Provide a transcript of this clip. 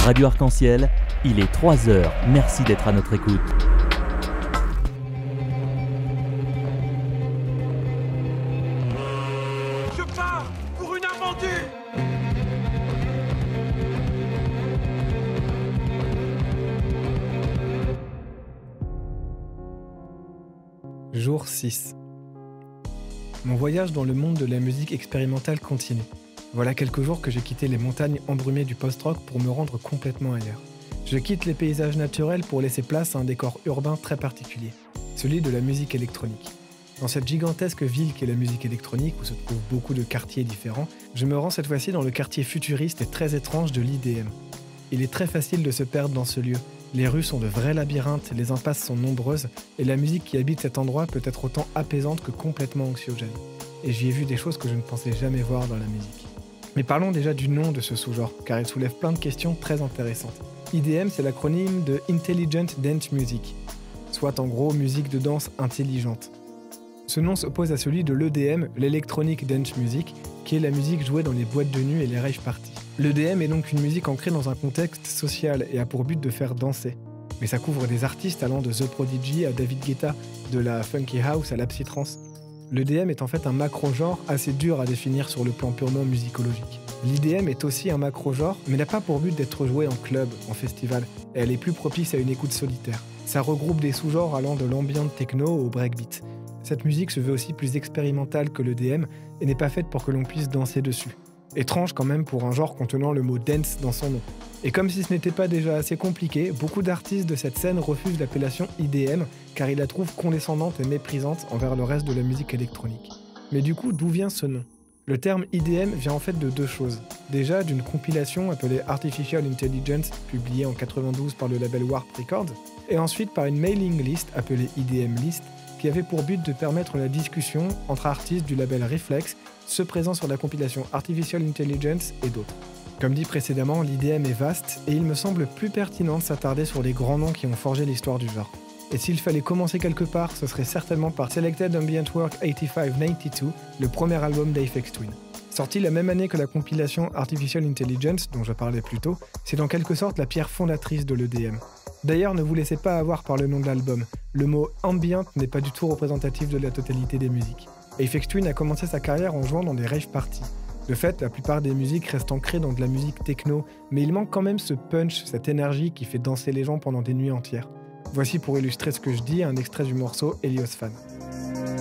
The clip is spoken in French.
Radio Arc-en-Ciel, il est 3h. Merci d'être à notre écoute. Je pars pour une aventure. Jour 6. Mon voyage dans le monde de la musique expérimentale continue. Voilà quelques jours que j'ai quitté les montagnes embrumées du post-rock pour me rendre complètement ailleurs. Je quitte les paysages naturels pour laisser place à un décor urbain très particulier, celui de la musique électronique. Dans cette gigantesque ville qu'est la musique électronique, où se trouvent beaucoup de quartiers différents, je me rends cette fois-ci dans le quartier futuriste et très étrange de l'IDM. Il est très facile de se perdre dans ce lieu. Les rues sont de vrais labyrinthes, les impasses sont nombreuses, et la musique qui habite cet endroit peut être autant apaisante que complètement anxiogène. Et j'y ai vu des choses que je ne pensais jamais voir dans la musique. Mais parlons déjà du nom de ce sous-genre, car il soulève plein de questions très intéressantes. IDM, c'est l'acronyme de Intelligent Dance Music, soit en gros musique de danse intelligente. Ce nom s'oppose à celui de l'EDM, l'Electronic Dance Music, qui est la musique jouée dans les boîtes de nuit et les rave parties. L'EDM est donc une musique ancrée dans un contexte social et a pour but de faire danser. Mais ça couvre des artistes allant de The Prodigy à David Guetta, de la funky house à la psytrance. L'EDM est en fait un macro-genre assez dur à définir sur le plan purement musicologique. L'IDM est aussi un macro-genre, mais n'a pas pour but d'être joué en club, en festival, et elle est plus propice à une écoute solitaire. Ça regroupe des sous-genres allant de l'ambient techno au breakbeat. Cette musique se veut aussi plus expérimentale que l'EDM et n'est pas faite pour que l'on puisse danser dessus. Étrange quand même pour un genre contenant le mot « dance » dans son nom. Et comme si ce n'était pas déjà assez compliqué, beaucoup d'artistes de cette scène refusent l'appellation IDM car ils la trouvent condescendante et méprisante envers le reste de la musique électronique. Mais du coup, d'où vient ce nom ? Le terme IDM vient en fait de deux choses. Déjà, d'une compilation appelée Artificial Intelligence, publiée en 92 par le label Warp Records, et ensuite par une mailing list appelée IDM List, qui avait pour but de permettre la discussion entre artistes du label Reflex, ceux présents sur la compilation Artificial Intelligence et d'autres. Comme dit précédemment, l'IDM est vaste et il me semble plus pertinent de s'attarder sur les grands noms qui ont forgé l'histoire du genre. Et s'il fallait commencer quelque part, ce serait certainement par Selected Ambient Work 8592, le premier album d'Aphex Twin. Sorti la même année que la compilation Artificial Intelligence, dont je parlais plus tôt, c'est en quelque sorte la pierre fondatrice de l'EDM. D'ailleurs, ne vous laissez pas avoir par le nom de l'album. Le mot « ambient » n'est pas du tout représentatif de la totalité des musiques. Aphex Twin a commencé sa carrière en jouant dans des rave parties. De fait, la plupart des musiques restent ancrées dans de la musique techno, mais il manque quand même ce punch, cette énergie qui fait danser les gens pendant des nuits entières. Voici pour illustrer ce que je dis un extrait du morceau Helios Fan.